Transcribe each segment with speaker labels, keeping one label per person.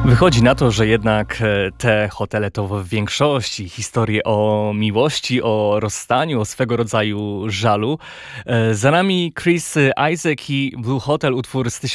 Speaker 1: Wychodzi na to, że jednak te hotele to w większości historie o miłości, o rozstaniu, o swego rodzaju żalu. Za nami Chris Isaak i Blue Hotel, utwór z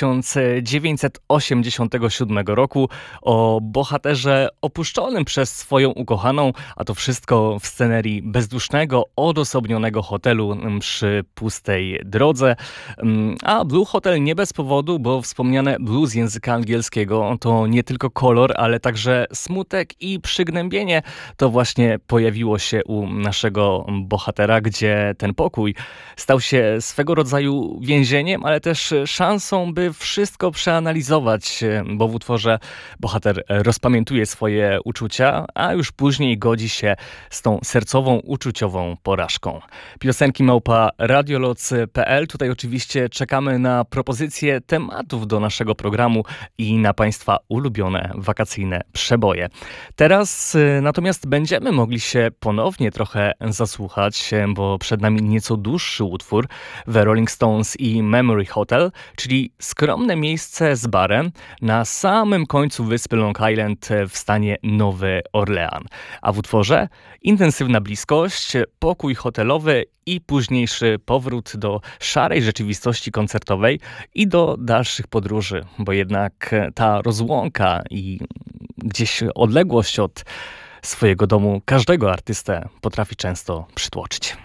Speaker 1: 1987 roku o bohaterze opuszczonym przez swoją ukochaną, a to wszystko w scenerii bezdusznego, odosobnionego hotelu przy pustej drodze. A Blue Hotel nie bez powodu, bo wspomniane blue z języka angielskiego to nie tylko kolor, ale także smutek i przygnębienie. To właśnie pojawiło się u naszego bohatera, gdzie ten pokój stał się swego rodzaju więzieniem, ale też szansą, by wszystko przeanalizować, bo w utworze bohater rozpamiętuje swoje uczucia, a już później godzi się z tą sercową, uczuciową porażką. Piosenki małpa radioloc.pl. Tutaj oczywiście czekamy na propozycje tematów do naszego programu i na Państwa ulubione wakacyjne przeboje. Teraz natomiast będziemy mogli się ponownie trochę zasłuchać, bo przed nami nieco dłuższy utwór The Rolling Stones i Memory Hotel, czyli skromne miejsce z barem na samym końcu wyspy Long Island w stanie Nowy Orlean. A w utworze intensywna bliskość, pokój hotelowy i późniejszy powrót do szarej rzeczywistości koncertowej i do dalszych podróży, bo jednak ta rozłąka i gdzieś odległość od swojego domu każdego artystę potrafi często przytłoczyć.